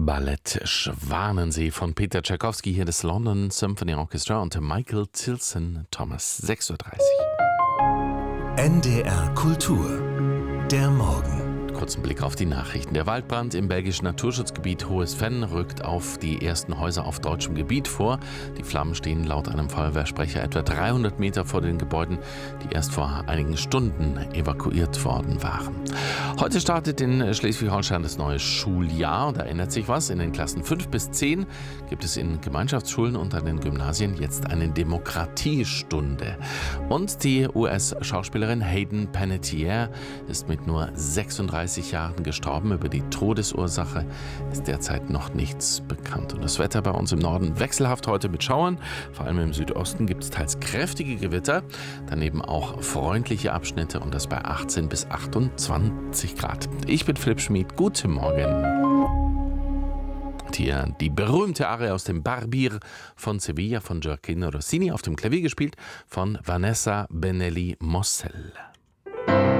Ballett Schwanensee von Peter Tschaikowski, hier das London Symphony Orchestra und Michael Tilson Thomas. 6:30 Uhr. NDR Kultur. Der Morgen. Kurzen Blick auf die Nachrichten. Der Waldbrand im belgischen Naturschutzgebiet Hohes Venn rückt auf die ersten Häuser auf deutschem Gebiet vor. Die Flammen stehen laut einem Feuerwehrsprecher etwa 300 Meter vor den Gebäuden, die erst vor einigen Stunden evakuiert worden waren. Heute startet in Schleswig-Holstein das neue Schuljahr. Da ändert sich was. In den Klassen 5 bis 10 gibt es in Gemeinschaftsschulen und an den Gymnasien jetzt eine Demokratiestunde. Und die US-Schauspielerin Hayden Panettiere ist mit nur 36 Jahren gestorben. Über die Todesursache ist derzeit noch nichts bekannt. Und das Wetter bei uns im Norden wechselhaft heute mit Schauern. Vor allem im Südosten gibt es teils kräftige Gewitter. Daneben auch freundliche Abschnitte und das bei 18 bis 28 Grad. Ich bin Philipp Schmid. Guten Morgen. Hier die berühmte Arie aus dem Barbier von Sevilla von Gioacchino Rossini, auf dem Klavier gespielt von Vanessa Benelli Mossel.